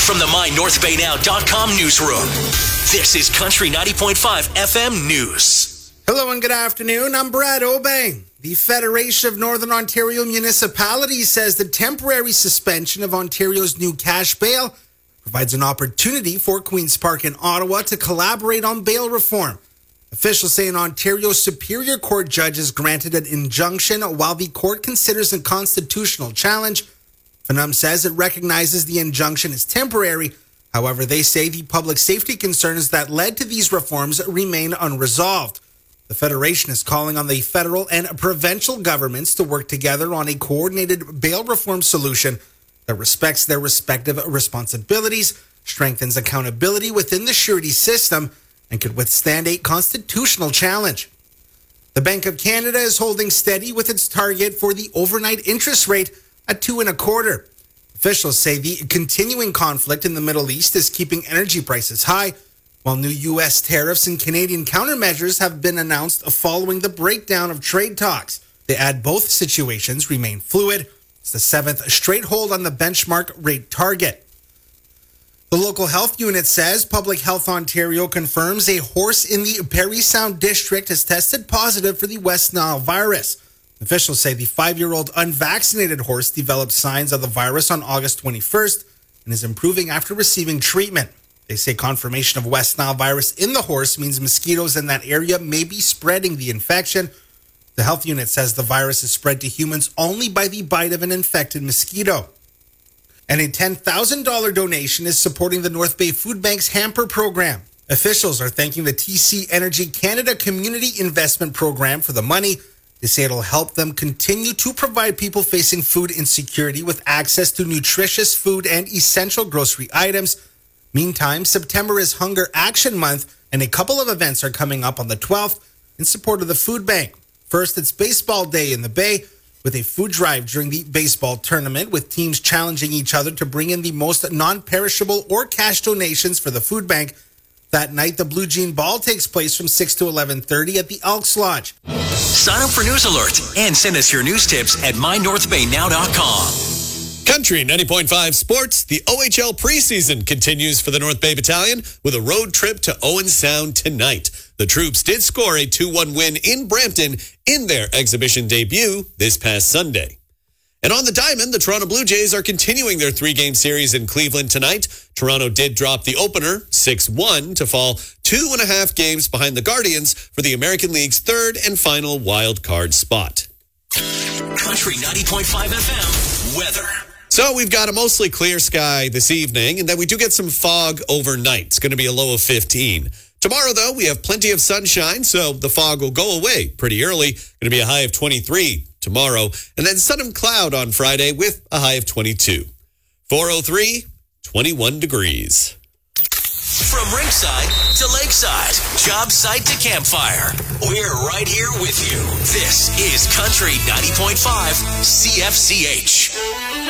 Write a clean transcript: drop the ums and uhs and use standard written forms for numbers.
from the MyNorthBayNow.com newsroom, this is Country 90.5 FM News. Hello and good afternoon. I'm Brad Obey. The Federation of Northern Ontario Municipalities says the temporary suspension of Ontario's new cash bail provides an opportunity for Queen's Park in Ottawa to collaborate on bail reform. Officials say an Ontario Superior Court judge has granted an injunction while the court considers a constitutional challenge. FNUM says it recognizes the injunction is temporary. However, they say the public safety concerns that led to these reforms remain unresolved. The Federation is calling on the federal and provincial governments to work together on a coordinated bail reform solution that respects their respective responsibilities, strengthens accountability within the surety system, and could withstand a constitutional challenge. The Bank of Canada is holding steady with its target for the overnight interest rate at 2.25%. Officials say the continuing conflict in the Middle East is keeping energy prices high, while new U.S. tariffs and Canadian countermeasures have been announced following the breakdown of trade talks. They add both situations remain fluid. It's the 7th straight hold on the benchmark rate target. The local health unit says Public Health Ontario confirms a horse in the Parry Sound district has tested positive for the West Nile virus. Officials say the 5-year-old unvaccinated horse developed signs of the virus on August 21st and is improving after receiving treatment. They say confirmation of West Nile virus in the horse means mosquitoes in that area may be spreading the infection. The health unit says the virus is spread to humans only by the bite of an infected mosquito. And a $10,000 donation is supporting the North Bay Food Bank's hamper program. Officials are thanking the TC Energy Canada Community Investment Program for the money. They say it'll help them continue to provide people facing food insecurity with access to nutritious food and essential grocery items. Meantime, September is Hunger Action Month, and a couple of events are coming up on the 12th in support of the food bank. First, it's Baseball Day in the Bay, with a food drive during the baseball tournament, with teams challenging each other to bring in the most non-perishable or cash donations for the food bank. That night, the Blue Jean Ball takes place from 6 to 11:30 at the Elks Lodge. Sign up for News Alert and send us your news tips at MyNorthBayNow.com. Country 90.5 Sports. The OHL preseason continues for the North Bay Battalion with a road trip to Owen Sound tonight. The troops did score a 2-1 win in Brampton in their exhibition debut this past Sunday. And on the diamond, the Toronto Blue Jays are continuing their 3-game series in Cleveland tonight. Toronto did drop the opener 6-1 to fall 2.5 games behind the Guardians for the American League's third and final wild card spot. Country 90.5 FM weather. So we've got a mostly clear sky this evening, and then we do get some fog overnight. It's going to be a low of 15. Tomorrow, though, we have plenty of sunshine, so the fog will go away pretty early. Going to be a high of 23 tomorrow, and then sun and cloud on Friday with a high of 22. 403, 21 degrees. From ringside to lakeside, job site to campfire, we're right here with you. This is Country 90.5 CFCH.